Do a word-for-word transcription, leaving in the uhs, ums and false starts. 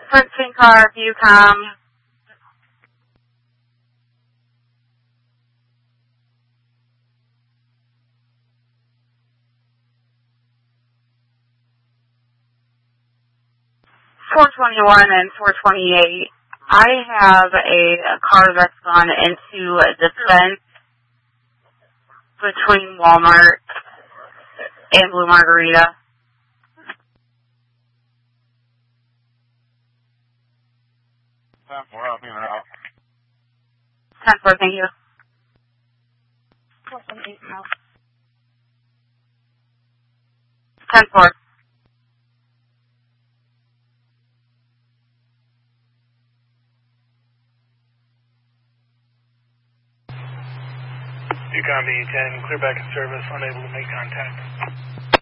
Princeton car, Viewcom. four twenty-one and four twenty-eight. I have a, a car that's gone into the fence between Walmart and Blue Margarita. ten four, I'll be there. ten four, thank you. ten four. Viewcom B ten, clear back in service, unable to make contact.